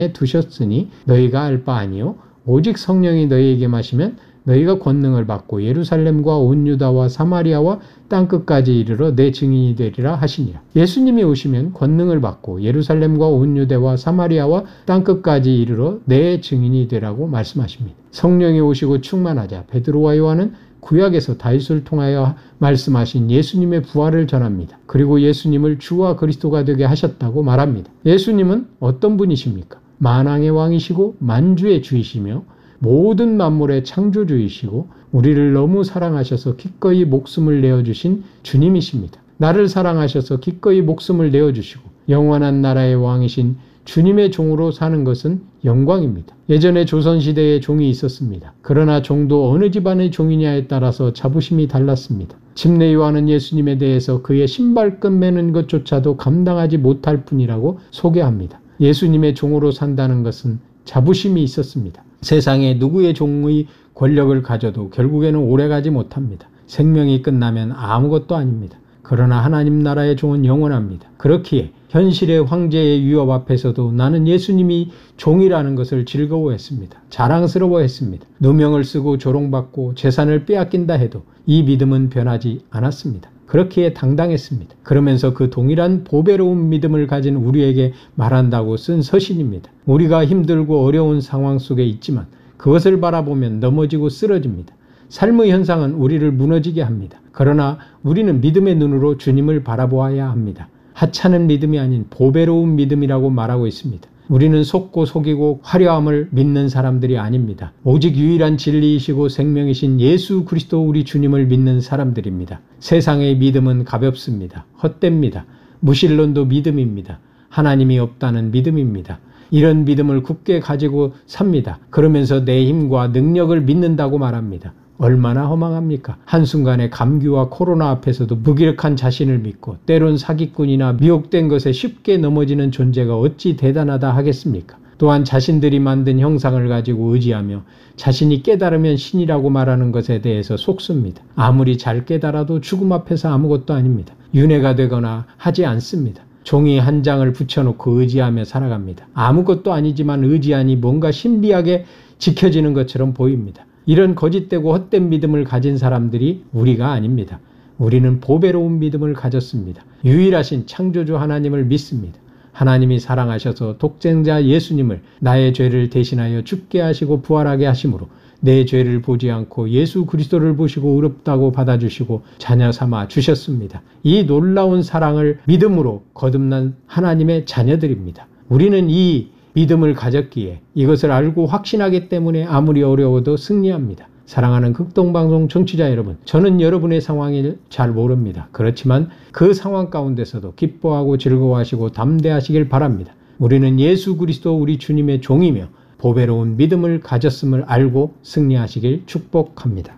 두셨으니 너희가 알 바 아니요 오직 성령이 너희에게 마시면 너희가 권능을 받고 예루살렘과 온 유다와 사마리아와 땅끝까지 이르러 내 증인이 되리라 하시니라. 예수님이 오시면 권능을 받고 예루살렘과 온 유대와 사마리아와 땅끝까지 이르러 내 증인이 되라고 말씀하십니다. 성령이 오시고 충만하자 베드로와 요한은 구약에서 다윗을 통하여 말씀하신 예수님의 부활을 전합니다. 그리고 예수님을 주와 그리스도가 되게 하셨다고 말합니다. 예수님은 어떤 분이십니까? 만왕의 왕이시고 만주의 주이시며 모든 만물의 창조주이시고 우리를 너무 사랑하셔서 기꺼이 목숨을 내어주신 주님이십니다. 나를 사랑하셔서 기꺼이 목숨을 내어주시고 영원한 나라의 왕이신 주님의 종으로 사는 것은 영광입니다. 예전에 조선시대에 종이 있었습니다. 그러나 종도 어느 집안의 종이냐에 따라서 자부심이 달랐습니다. 침례 요한은 예수님에 대해서 그의 신발끈 매는 것조차도 감당하지 못할 뿐이라고 소개합니다. 예수님의 종으로 산다는 것은 자부심이 있었습니다. 세상에 누구의 종의 권력을 가져도 결국에는 오래가지 못합니다. 생명이 끝나면 아무것도 아닙니다. 그러나 하나님 나라의 종은 영원합니다. 그렇기에 현실의 황제의 위협 앞에서도 나는 예수님이 종이라는 것을 즐거워했습니다. 자랑스러워했습니다. 누명을 쓰고 조롱받고 재산을 빼앗긴다 해도 이 믿음은 변하지 않았습니다. 그렇기에 당당했습니다. 그러면서 그 동일한 보배로운 믿음을 가진 우리에게 말한다고 쓴 서신입니다. 우리가 힘들고 어려운 상황 속에 있지만 그것을 바라보면 넘어지고 쓰러집니다. 삶의 현상은 우리를 무너지게 합니다. 그러나 우리는 믿음의 눈으로 주님을 바라보아야 합니다. 하찮은 믿음이 아닌 보배로운 믿음이라고 말하고 있습니다. 우리는 속고 속이고 화려함을 믿는 사람들이 아닙니다. 오직 유일한 진리이시고 생명이신 예수 그리스도 우리 주님을 믿는 사람들입니다. 세상의 믿음은 가볍습니다. 헛됩니다. 무신론도 믿음입니다. 하나님이 없다는 믿음입니다. 이런 믿음을 굳게 가지고 삽니다. 그러면서 내 힘과 능력을 믿는다고 말합니다. 얼마나 허망합니까? 한순간에 감기와 코로나 앞에서도 무기력한 자신을 믿고 때론 사기꾼이나 미혹된 것에 쉽게 넘어지는 존재가 어찌 대단하다 하겠습니까? 또한 자신들이 만든 형상을 가지고 의지하며 자신이 깨달으면 신이라고 말하는 것에 대해서 속습니다. 아무리 잘 깨달아도 죽음 앞에서 아무것도 아닙니다. 윤회가 되거나 하지 않습니다. 종이 한 장을 붙여놓고 의지하며 살아갑니다. 아무것도 아니지만 의지하니 뭔가 신비하게 지켜지는 것처럼 보입니다. 이런 거짓되고 헛된 믿음을 가진 사람들이 우리가 아닙니다. 우리는 보배로운 믿음을 가졌습니다. 유일하신 창조주 하나님을 믿습니다. 하나님이 사랑하셔서 독생자 예수님을 나의 죄를 대신하여 죽게 하시고 부활하게 하심으로 내 죄를 보지 않고 예수 그리스도를 보시고 의롭다고 받아주시고 자녀 삼아 주셨습니다. 이 놀라운 사랑을 믿음으로 거듭난 하나님의 자녀들입니다. 우리는 이 믿음을 가졌기에 이것을 알고 확신하기 때문에 아무리 어려워도 승리합니다. 사랑하는 극동방송 청취자 여러분, 저는 여러분의 상황을 잘 모릅니다. 그렇지만 그 상황 가운데서도 기뻐하고 즐거워하시고 담대하시길 바랍니다. 우리는 예수 그리스도 우리 주님의 종이며 보배로운 믿음을 가졌음을 알고 승리하시길 축복합니다.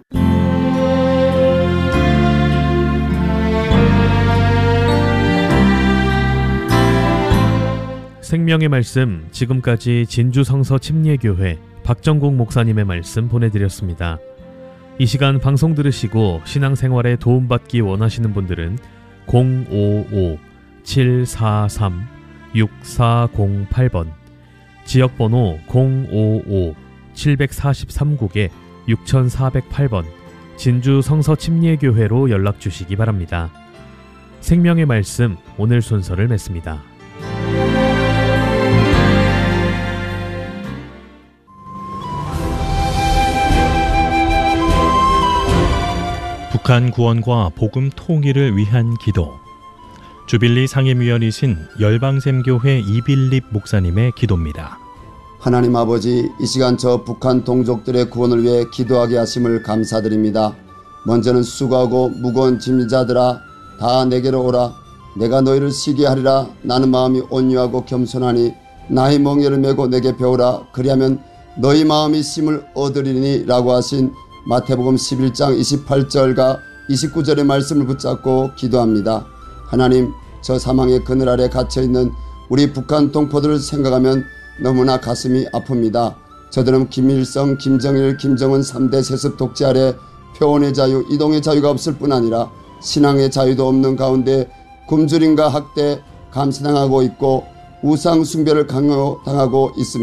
생명의 말씀, 지금까지 진주성서 침례교회 박정국 목사님의 말씀 보내드렸습니다. 이 시간 방송 들으시고 신앙생활에 도움받기 원하시는 분들은 055-743-6408번, 지역번호 055-743국에 6408번 진주성서 침례교회로 연락주시기 바랍니다. 생명의 말씀, 오늘 순서를 맺습니다. 북한 구원과 복음 통일을 위한 기도. 주빌리 상임위원이신 열방샘교회 이빌립 목사님의 기도입니다. 하나님 아버지, 이 시간 저 북한 동족들의 구원을 위해 기도하게 하심을 감사드립니다. 먼저는 수고하고 무거운 짐자들아 다 내게로 오라. 내가 너희를 쉬게 하리라. 나는 마음이 온유하고 겸손하니 나의 멍에를 메고 내게 배우라. 그리하면 너희 마음이 쉼을 얻으리니 라고 하신 마태복음 11장 28절과 29절의 말씀을 붙잡고 기도합니다. 하나님, 저 사망의 그늘 아래 갇혀있는 우리 북한 동포들을 생각하면 너무나 가슴이 아픕니다. 저들은 김일성, 김정일, 김정은 3대 세습 독재 아래 표현의 자유, 이동의 자유가 없을 뿐 아니라 신앙의 자유도 없는 가운데 굶주림과 학대, 감시당하고 있고 우상 숭배를 강요당하고 있습니다.